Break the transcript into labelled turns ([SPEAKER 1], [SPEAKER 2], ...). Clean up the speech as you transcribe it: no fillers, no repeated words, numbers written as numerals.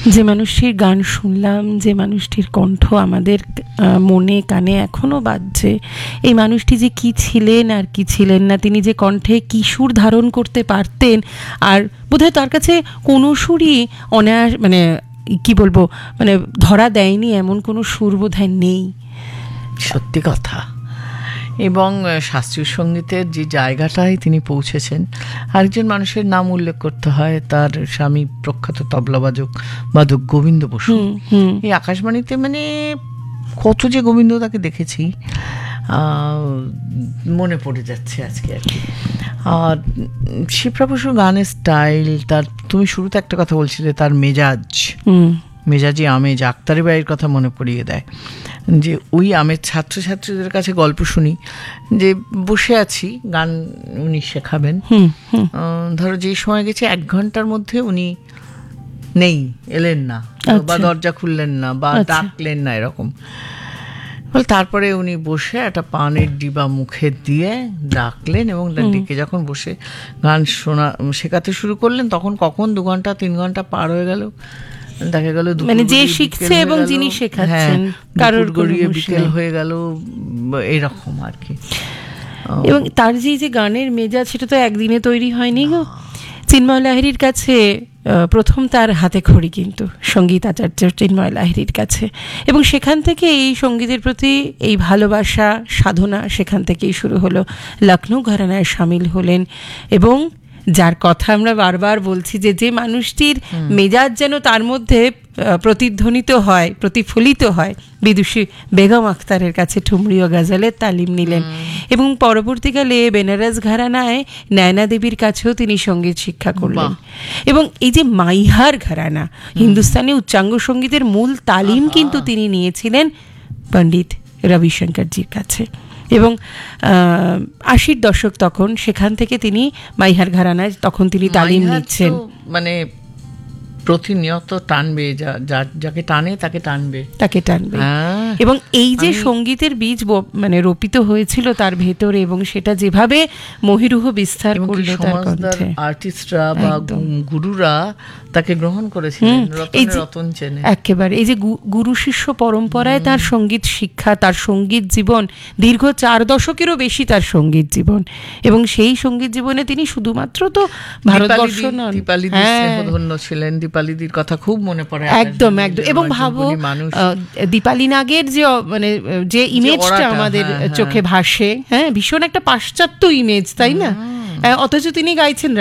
[SPEAKER 1] যে মানুষটির গান শুনলাম, যে মানুষটির কণ্ঠ আমাদের মনে কানে এখনো বাজছে, এই মানুষটি যে কি ছিলেন আর কি ছিলেন না, তিনি যে কণ্ঠে কি সুর ধারণ করতে পারতেন, আর বোধহয় তার কাছে কোনো সুরই মানে কি বলবো, মানে ধরা দেয়নি এমন কোনো সুর বোধহয় নেই।
[SPEAKER 2] সত্যি কথা। এবং শাস্ত্রীয় সঙ্গীতের যে জায়গাটায় তিনি পৌঁছেছেন, আরেকজন মানুষের নাম উল্লেখ করতে হয়, তার স্বামী প্রখ্যাত তবলাবাদক গোবিন্দ বসু। এই আকাশবাণীতে মানে কত যে গোবিন্দ তাকে দেখেছি, মনে পড়ে যাচ্ছে আজকে আর কি। আর শিপ্রা বসুর গানের স্টাইল, তার, তুমি শুরুতে একটা কথা বলছিলে, তার মেজাজি আমেজ, আক্তারি বাড়ির কথা মনে পড়িয়ে দেয়। যে ওই আমেজ ছাত্রছাত্রীদের কাছে গল্প শুনি যে বসে আছি, গান উনি শেখাবেন, ধরো যেই সময় গেছে 1 ঘন্টার মধ্যে উনি নেই, এলেন না, বা দরজা খুললেন না, বা ডাকলেন না, এরকম। তারপরে উনি বসে একটা পানের ডিবা মুখে দিয়ে ডাকলেন, এবং ডেকে যখন বসে গান শেখাতে শুরু করলেন, তখন কখন 2 ঘন্টা 3 ঘন্টা পার হয়ে গেল, দেখা গেল
[SPEAKER 1] মানে যে শিখছে এবং যিনি শেখাচ্ছেন কারোর গড়িয়ে
[SPEAKER 2] বিকেল হয়ে গেল, এইরকম আর কি।
[SPEAKER 1] এবং তার যে গানের মেজাজ, সেটা তো একদিনে তৈরি হয়নি গো। চিন্ময় লাহিড়ীর কাছে প্রথম তার হাতে খড়ি কিন্তু সঙ্গীত আচার্য চিন্ময় লাহিড়ীর কাছে, এবং সেখান থেকে এই সঙ্গীতের প্রতি এই ভালোবাসা সাধনা সেখান থেকেই শুরু হলো। লখনৌ ঘরানায় সামিল হলেন, এবং যার কথা আমরা বারবার বলছি, যে মানুষটির মেজাজ যেন তার মধ্যে প্রতিধ্বনিত হয়, প্রতিফলিত হয়, বিদুষী বেগম আখতারের কাছে ঠুমরি ও গজলের তালিম নিলেন, এবং পরবর্তীকালে বেনারস ঘরানায় নয়না দেবীর কাছেও তিনি সঙ্গীত শিক্ষা করলেন। এবং এই যে মাইহার ঘরানা, হিন্দুস্তানি উচ্চাঙ্গ সঙ্গীতের মূল তালিম কিন্তু তিনি নিয়েছিলেন পণ্ডিত রবিশঙ্করজির কাছে। এবং 80-র দশক, তখন সেখান থেকে তিনি মাইহার ঘরানায় তখন তিনি তালিম নিচ্ছেন।
[SPEAKER 2] মানে প্রতিনিয়ত টানবে, যাকে টানে তাকে টানবে।
[SPEAKER 1] এবং এই যে সঙ্গীতের বীজ মানে রোপিত হয়েছিল তার ভেতরে, এবং সেটা যেভাবে মহিরুহ বিস্তার করল তার কণ্ঠে,
[SPEAKER 2] আর্টিস্টরা বা গুরুরা তাকে গ্রহণ করেছিলেন, রতন চেনে
[SPEAKER 1] একেবারে। এই যে গুরু শিষ্য পরম্পরায় তার সঙ্গীত শিক্ষা, তার সঙ্গীত জীবন দীর্ঘ 4 দশকেরও বেশি, তার সঙ্গীত জীবন। এবং সেই সঙ্গীত জীবনে তিনি শুধুমাত্র তো ভারতবর্ষ নন,
[SPEAKER 2] দীপালিদির স্নেহধন্য ছিলেন। দীপালিদির কথা খুব মনে পড়ে,
[SPEAKER 1] একদম একদম। এবং ভাবো, দীপালি নাগের যে মানে যে ইমেজটা আমাদের চোখে ভাসে, হ্যাঁ, ভীষণ একটা পাশ্চাত্য ইমেজ, তাই না? অথচ তিনি গাইছেন